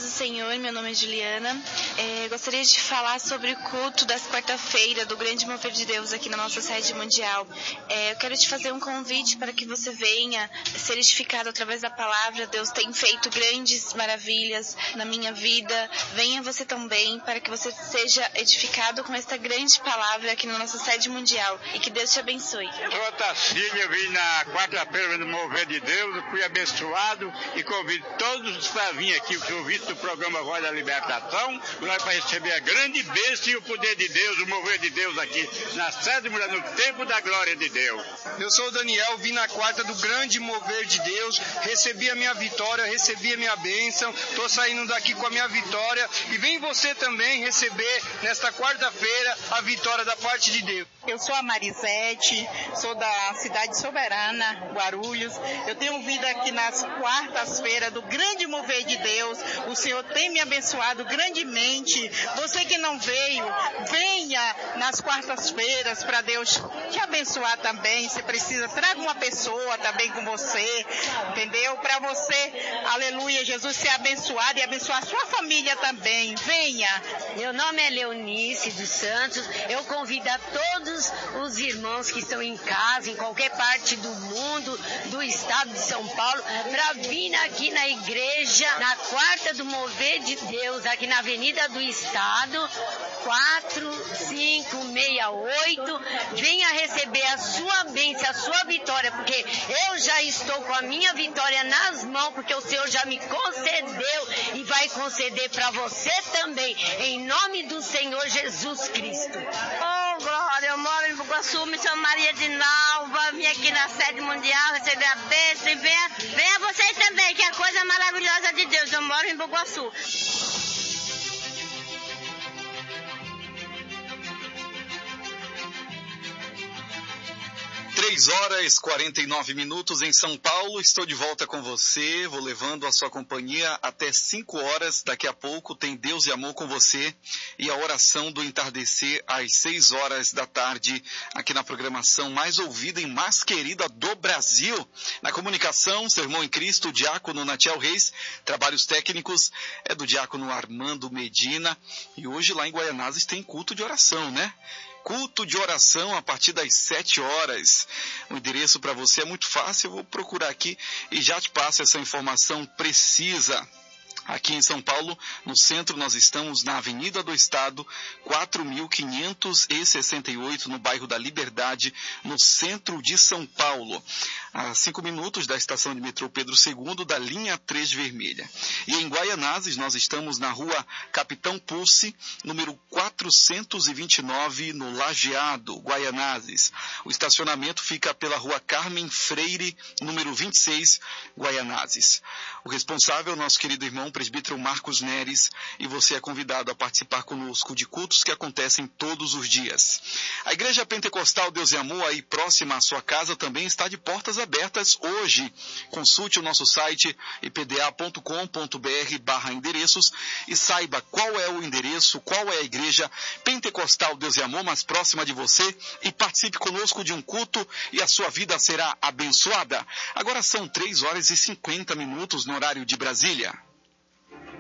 paz do Senhor, meu nome é Juliana. Gostaria de falar sobre o culto das quarta-feira do Grande Mover de Deus aqui na nossa sede mundial. Eu quero te fazer um convite para que você venha ser edificado através da palavra. Deus tem feito grandes maravilhas na minha vida. Venha você também para que você seja edificado com esta grande palavra aqui na nossa sede mundial. E que Deus te abençoe. Eu sou Tacílio, eu vim na quarta-feira no Mover de Deus, fui abençoado e convido todos para vir aqui, que eu visto do programa Voz da Libertação, nós para receber a grande bênção e o poder de Deus, o mover de Deus aqui na sede mulher, no tempo da glória de Deus. Eu sou o Daniel, vim na quarta do grande mover de Deus, recebi a minha vitória, recebi a minha bênção, estou saindo daqui com a minha vitória e vem você também receber nesta quarta-feira a vitória da parte de Deus. Eu sou a Marisete, sou da cidade soberana, Guarulhos. Eu tenho vindo aqui nas quartas-feiras do grande mover de Deus. O Senhor tem me abençoado grandemente. Você que não veio, venha nas quartas-feiras para Deus te abençoar também. Se precisa, traga uma pessoa também com você, entendeu? Para você, aleluia, Jesus ser abençoado e abençoar a sua família também. Venha. Meu nome é Leonice dos Santos. Eu convido a todos os irmãos que estão em casa, em qualquer parte do mundo, do estado de São Paulo, para vir aqui na igreja, na quarta do Mover de Deus, aqui na Avenida do Estado, 4568. Venha receber a sua bênção, a sua vitória, porque eu já estou com a minha vitória nas mãos, porque o Senhor já me concedeu e vai conceder para você também, em nome do Senhor Jesus Cristo. Oh, glória, eu moro em Bugaçu, me chamo Maria de Nalva, vim aqui na sede mundial receber a bênção e venha vocês também, que é a coisa maravilhosa de Deus. Eu moro em Bugaçu. 3h49 em São Paulo, estou de volta com você, vou levando a sua companhia até 5 horas, daqui a pouco tem Deus e Amor com você e a oração do entardecer às 6 horas da tarde, aqui na programação mais ouvida e mais querida do Brasil. Na comunicação, seu irmão em Cristo, o diácono Natiel Reis, trabalhos técnicos é do diácono Armando Medina e hoje lá em Guaianazes tem culto de oração, né? Culto de oração a partir das 7 horas. O endereço para você é muito fácil, eu vou procurar aqui e já te passo essa informação precisa. Aqui em São Paulo, no centro, nós estamos na Avenida do Estado, 4.568, no bairro da Liberdade, no centro de São Paulo, a 5 minutos da estação de metrô Pedro II, da linha 3 vermelha. E em Guaianazes, nós estamos na rua Capitão Pulse, número 429, no Lajeado, Guaianazes. O estacionamento fica pela rua Carmen Freire, número 26, Guaianazes. O responsável, nosso querido irmão, presbítero Marcos Neres, e você é convidado a participar conosco de cultos que acontecem todos os dias. A Igreja Pentecostal Deus e Amor, aí próxima à sua casa, também está de portas abertas hoje. Consulte o nosso site ipda.com.br/endereços e saiba qual é o endereço, qual é a Igreja Pentecostal Deus e Amor mais próxima de você e participe conosco de um culto e a sua vida será abençoada. Agora são 3h50 no horário de Brasília.